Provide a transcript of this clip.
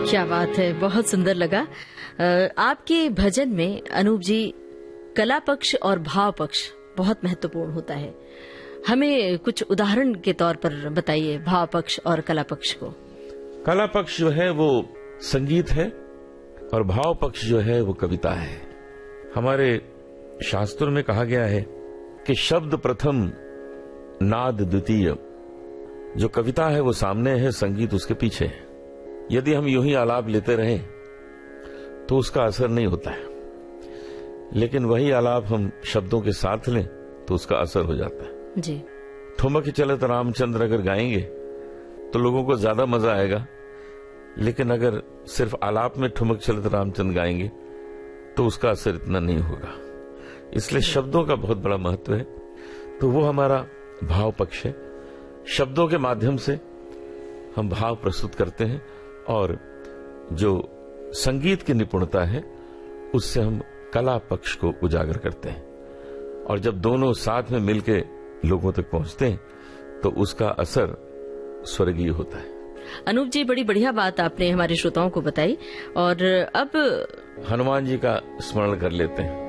क्या बात है, बहुत सुंदर लगा। आपके भजन में अनूप जी कला पक्ष और भाव पक्ष बहुत महत्वपूर्ण होता है। हमें कुछ उदाहरण के तौर पर बताइए भाव पक्ष और कला पक्ष को। कला पक्ष जो है वो संगीत है और भाव पक्ष जो है वो कविता है। हमारे शास्त्रों में कहा गया है कि शब्द प्रथम नाद द्वितीय। जो कविता है वो सामने है, संगीत उसके पीछे है। यदि हम यूं ही आलाप लेते रहें तो उसका असर नहीं होता है, लेकिन वही आलाप हम शब्दों के साथ लें तो उसका असर हो जाता है जी। ठुमक चलत रामचंद्र अगर गाएंगे तो लोगों को ज्यादा मजा आएगा, लेकिन अगर सिर्फ आलाप में ठुमक चलत रामचंद्र गाएंगे तो उसका असर इतना नहीं होगा। इसलिए शब्दों का बहुत बड़ा महत्व है। तो वो हमारा भाव पक्ष है। शब्दों के माध्यम से हम भाव प्रस्तुत करते हैं और जो संगीत की निपुणता है उससे हम कला पक्ष को उजागर करते हैं। और जब दोनों साथ में मिलकर लोगों तक पहुंचते हैं तो उसका असर स्वर्गीय होता है। अनूप जी, बड़ी बढ़िया बात आपने हमारे श्रोताओं को बताई। और अब हनुमान जी का स्मरण कर लेते हैं।